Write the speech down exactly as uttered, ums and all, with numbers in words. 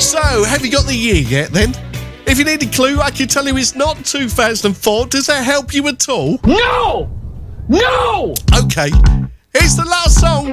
So, have you got the year yet then? If you need a clue, I can tell you it's not two thousand four. Does that help you at all? No! No! Okay, here's the last song.